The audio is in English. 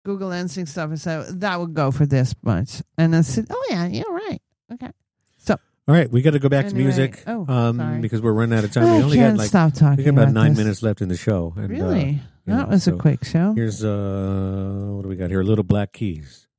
Google Lensing stuff and said, that would go for this much. And I said, oh, yeah, you're right. Okay. So. All right, we got to go back to Anyway, music sorry. because we're running out of time. I We only can't got stop talking we got about about 9 this. minutes left in the show. And, Really? you know, That was a so quick show. Here's what do we got here? Little Black Keys.